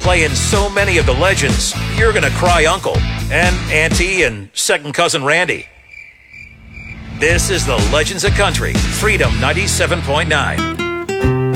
play in so many of the legends, you're going to cry uncle and auntie and second cousin Randy. This is the Legends of Country, Freedom 97.9.